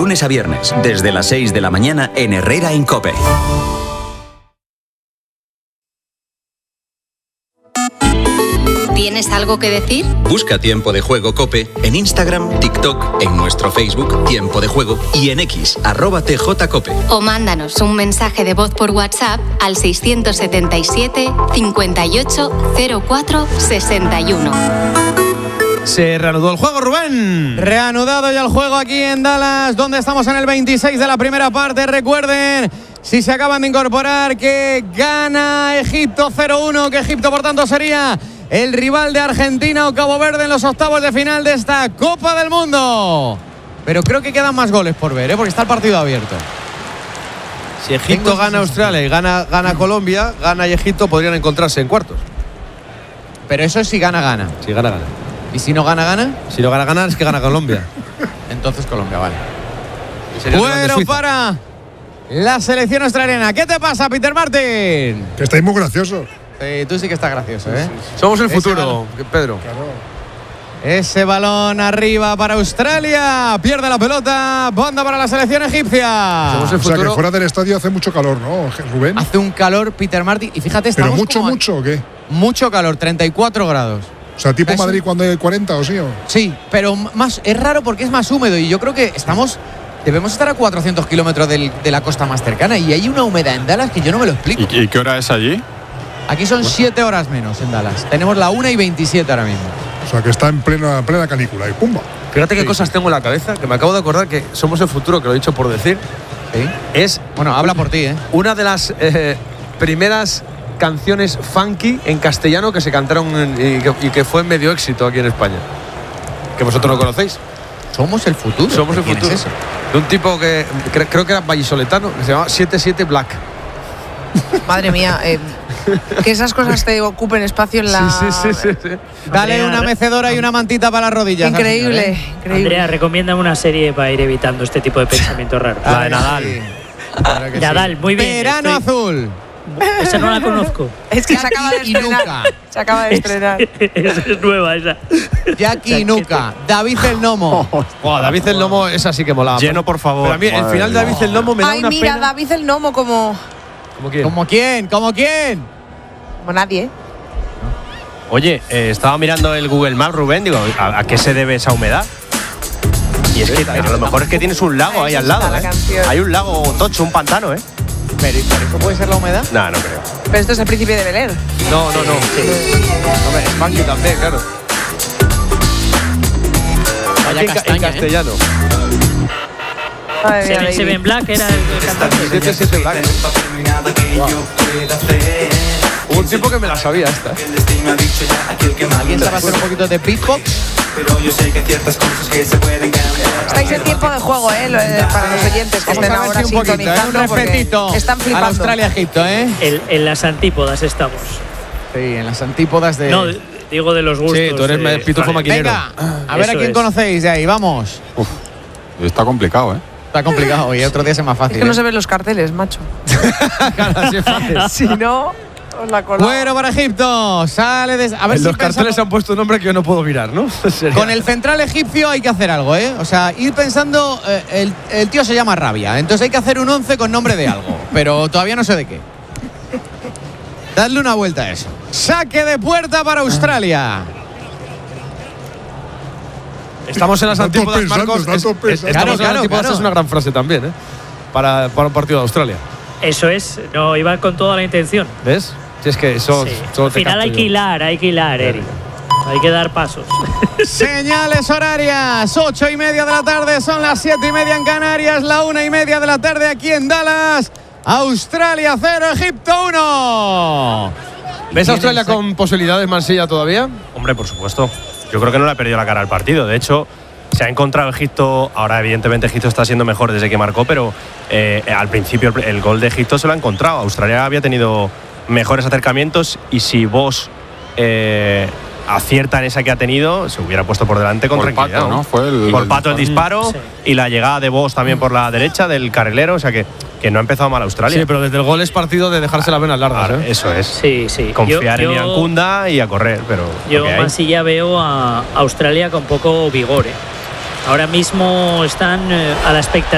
lunes a viernes, desde las 6 de la mañana en Herrera en COPE. ¿Tienes algo que decir? Busca Tiempo de Juego COPE en Instagram, TikTok, en nuestro Facebook Tiempo de Juego y en X, @TJCOPE. O mándanos un mensaje de voz por WhatsApp al 677 58 04 61. Se reanudó el juego, Rubén. Reanudado ya el juego aquí en Dallas, donde estamos en el 26 de la primera parte. Recuerden, si se acaban de incorporar, que gana Egipto 0-1, que Egipto por tanto sería el rival de Argentina o Cabo Verde en los octavos de final de esta Copa del Mundo. Pero creo que quedan más goles por ver, porque está el partido abierto. Si Egipto gana Australia y gana Colombia, gana y Egipto podrían encontrarse en cuartos. Pero eso es si gana. Si gana. ¿Y si no gana? Si no gana, es que gana Colombia. Entonces Colombia, vale. Bueno, para la selección australiana. ¿Qué te pasa, Peter Martin? Que estáis muy graciosos. Tú sí que estás gracioso, ¿eh? Sí. Somos el futuro, Pedro. Claro. Ese balón arriba para Australia. Pierde la pelota. Banda para la selección egipcia. Somos el O sea, futuro. que fuera del estadio hace mucho calor, ¿no, Rubén? Hace un calor, Peter Martin. Y fíjate, ¿Pero estamos mucho o qué? mucho calor, 34 grados. O sea, tipo Eso. Madrid cuando hay 40 o sí, ¿o? Sí, pero más es raro porque es más húmedo. Y yo creo que debemos estar a 400 kilómetros de la costa más cercana. Y hay una humedad en Dallas que yo no me lo explico. ¿Y qué hora es allí? Aquí son 7 horas menos en Dallas. Tenemos la 1:27 ahora mismo. O sea, que está en plena canícula y ¡pumba! Fíjate qué cosas tengo en la cabeza, que me acabo de acordar que somos el futuro, que lo he dicho por decir. ¿Sí? Es Bueno, habla por ti, ¿eh? una de las primeras canciones funky en castellano que se cantaron y que fue medio éxito aquí en España. Que vosotros no conocéis. Somos el futuro. Somos el ¿Quién futuro. es eso? De un tipo que creo que era vallisoletano, que se llamaba 77 Black. Madre mía, que esas cosas te ocupen espacio en la… Sí. Dale Andrea, una mecedora y una mantita para las rodillas. Increíble, señor, increíble. Andrea, recomiéndame una serie para ir evitando este tipo de pensamientos raros. La de Nadal. Claro que Nadal, muy bien. Verano azul. Esa no la conozco. Es que se acaba de Jackie estrenar. Inuka. Se acaba de estrenar. Esa es nueva, esa. Jackie Nuka. David el Gnomo. David el Gnomo, esa sí que molaba. Lleno, por favor. Pero a mí el final de David el Gnomo me da Ay, una mira, pena. David el Gnomo como ¿Cómo quién? ¿Como quién? ¿Como quién? nadie. Oye, estaba mirando el Google Maps, Rubén, digo, ¿a qué se debe esa humedad? Y es que a lo mejor es que tienes un lago ahí al lado, La ¿eh? canción. Hay un lago tocho, un pantano, ¿eh? ¿Pero eso puede ser la humedad? No, no creo. Pero esto es el príncipe de Bel-Air. No. Hombre, es funky también, claro. Vaya Aquí en castaña, castellano. Madre mía, Se ven Black era el cantante. 77 Black. Hubo un tiempo que me la sabía esta. ¿Alguien sabe hacer un poquito de beatbox? Estáis en tiempo de juego, para los oyentes que estén Vamos a ver ahora si un poquito, sintonizando. un porque respetito están a flipando. Australia-Egipto, ¿eh? En las antípodas estamos. Sí, en las antípodas de… No, digo de los gustos. Sí, tú eres de pitufo Australia. maquinero. Venga, a ver a Eso quién es. conocéis de ahí, vamos. Está complicado, ¿eh? Está complicado y otro día es más Es fácil. que no se ven los carteles, macho. Claro, así es fácil. Si no, os la colamos. Bueno para Egipto, sale de… A ver En si los carteles se han puesto un nombre que yo no puedo mirar, ¿no? Sería- Con el central egipcio hay que hacer algo, ¿eh? O sea, ir pensando… el tío se llama Rabia, entonces hay que hacer un 11 con nombre de algo, pero todavía no sé de qué. Dadle una vuelta a eso. Saque de puerta para Australia. Estamos en las Están todos antípodas, pensando, Marcos. están todos pensando. Estamos en las Claro, antípodas, claro. es una gran frase también, ¿eh? Para un partido de Australia. Eso es, no, iba con toda la intención. ¿Ves? Si es que eso… Sí. solo Al te final capto hay yo. que hilar, Eric. Hay que dar pasos. Señales horarias, 8:30 de la tarde, son las 7:30 en Canarias, la 1:30 de la tarde aquí en Dallas. Australia 0, Egipto 1. ¿Ves a Australia con posibilidades, Mansilla, todavía? Hombre, por supuesto. Yo creo que no le ha perdido la cara al partido. De hecho, se ha encontrado Egipto. Ahora, evidentemente, Egipto está siendo mejor desde que marcó, pero al principio el gol de Egipto se lo ha encontrado. Australia había tenido mejores acercamientos y si vos acierta en esa que ha tenido, se hubiera puesto por delante con Por tranquilidad. Pato, ¿no? Fue Por Pato el disparo Sí. y la llegada de Vos también por la derecha del carrilero. O sea que no ha empezado mal Australia. Sí, pero desde el gol es partido de dejarse las venas largas, Claro, ¿eh? eso es. Sí. Confiar en Ian Kunda y a correr, pero Yo, lo que hay. Mansilla, veo a Australia con poco vigor. Ahora mismo están a la expectativa